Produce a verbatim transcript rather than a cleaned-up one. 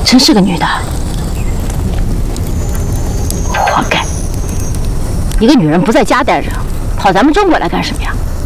真是个女的，活该！一个女人不在家待着，跑咱们中国来干什么呀？